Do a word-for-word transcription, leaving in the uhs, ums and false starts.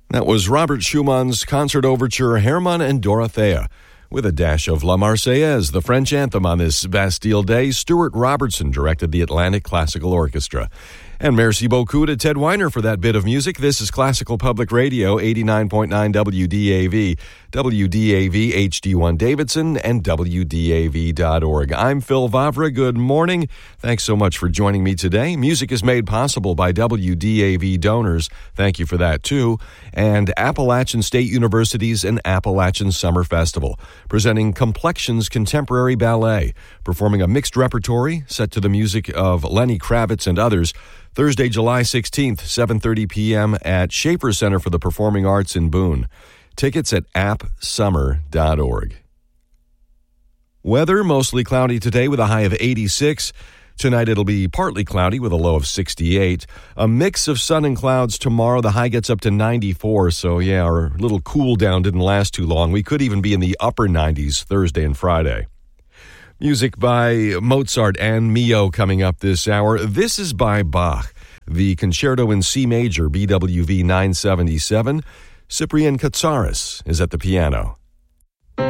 That was Robert Schumann's concert overture Hermann and Dorothea. With a dash of La Marseillaise, the French anthem on this Bastille Day, Stuart Robertson directed the Atlantic Classical Orchestra. And merci beaucoup to Ted Weiner for that bit of music. This is Classical Public Radio, eighty-nine point nine W D A V, W D A V H D one Davidson, and W D A V dot org. I'm Phil Vavra. Good morning. Thanks so much for joining me today. Music is made possible by W D A V donors. Thank you for that, too. And Appalachian State University's an Appalachian Summer Festival, presenting Complexions Contemporary Ballet, performing a mixed repertory set to the music of Lenny Kravitz and others, Thursday, July sixteenth, seven thirty p.m. at Schaefer Center for the Performing Arts in Boone. Tickets at app summer dot org. Weather, mostly cloudy today with a high of eighty-six. Tonight it'll be partly cloudy with a low of sixty-eight. A mix of sun and clouds tomorrow. The high gets up to ninety-four, so yeah, our little cool down didn't last too long. We could even be in the upper nineties Thursday and Friday. Music by Mozart and Mio coming up this hour. This is by Bach, the Concerto in C Major, B W V nine seventy-seven. Cyprian Katsaris is at the piano.